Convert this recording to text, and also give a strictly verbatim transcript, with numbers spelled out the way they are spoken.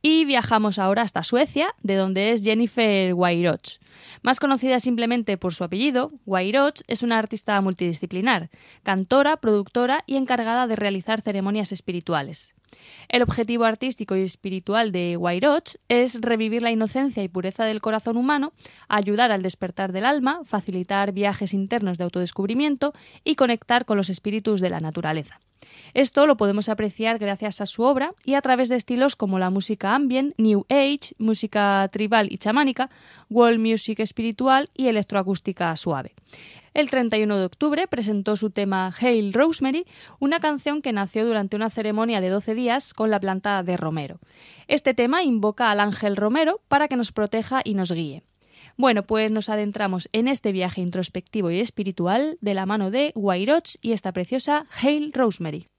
Y viajamos ahora hasta Suecia, de donde es Jennifer Wairoch. Más conocida simplemente por su apellido, Wairoch es una artista multidisciplinar, cantora, productora y encargada de realizar ceremonias espirituales. El objetivo artístico y espiritual de Wairoch es revivir la inocencia y pureza del corazón humano, ayudar al despertar del alma, facilitar viajes internos de autodescubrimiento y conectar con los espíritus de la naturaleza. Esto lo podemos apreciar gracias a su obra y a través de estilos como la música ambient, New Age, música tribal y chamánica, world music espiritual y electroacústica suave. El treinta y uno de octubre presentó su tema Hail Rosemary, una canción que nació durante una ceremonia de doce días con la planta de romero. Este tema invoca al ángel romero para que nos proteja y nos guíe. Bueno, pues nos adentramos en este viaje introspectivo y espiritual de la mano de Wairoch y esta preciosa Hail Rosemary.